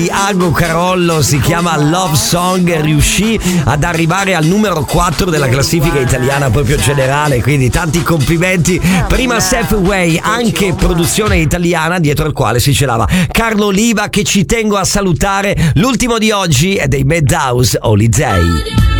Ago Carollo, si chiama Love Song, riuscì ad arrivare al numero 4 della classifica italiana proprio generale, quindi tanti complimenti. Prima Step Away, anche produzione italiana, dietro al quale si celava Carlo Oliva, che ci tengo a salutare. L'ultimo di oggi è dei Madhouse, Holiday.